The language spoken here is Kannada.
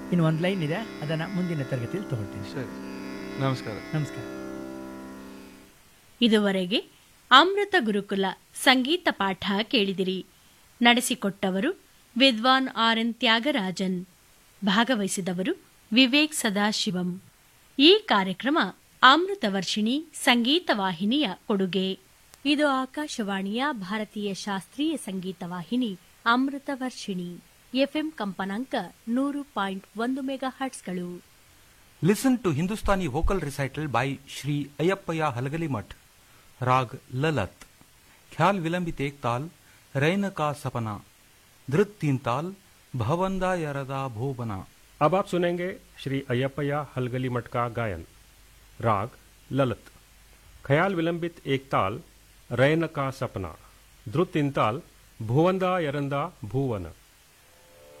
ಇನ್ನು ಒಂದು ಲೈನ್ ಇದೆ, ಅದನ್ನು ಮುಂದಿನ ತರಗತಿಯಲ್ಲಿ ತಗೊಳ್ತೀನಿ. ಸರಿ, ನಮಸ್ಕಾರ. ನಮಸ್ಕಾರ. ಇದುವರೆಗೆ ಅಮೃತ ಗುರುಕುಲ ಸಂಗೀತ ಪಾಠ ಕೇಳಿದಿರಿ. ನಡೆಸಿಕೊಟ್ಟವರು ವಿದ್ವಾನ್ RN ತ್ಯಾಗರಾಜನ್. ಭಾಗವಹಿಸಿದವರು ವಿವೇಕ್ ಸದಾಶಿವಂ. ಈ ಕಾರ್ಯಕ್ರಮ ಅಮೃತ ವರ್ಷಿಣಿ ಸಂಗೀತ ವಾಹಿನಿಯ ಕೊಡುಗೆ. ಇದು ಆಕಾಶವಾಣಿಯ ಭಾರತೀಯ ಶಾಸ್ತ್ರೀಯ ಸಂಗೀತ ವಾಹಿನಿ ಅಮೃತ ವರ್ಷಿಣಿ. FM ಕಂಪನಾಂಕ 100.1 ಮೆಗಾಹರ್ಟ್ಸ್ಗಳು. Listen to Hindustani vocal recital by Shri ಅಯ್ಯಪ್ಪಯ್ಯ ಹಲಗಲಿಮಠ್. राग ललत, ख्याल विलंबित एक ताल, रैन का सपना, धृत 3 ताल, भवंदा यरदा भोबना. अब आप सुनेंगे श्री अय्यप्पय्या हलगली मठ का गायन. राग ललत, ख्याल विलंबित एक ताल, रैन का सपना, धृत 3 ताल, भुवंदा यरंदा भुवन.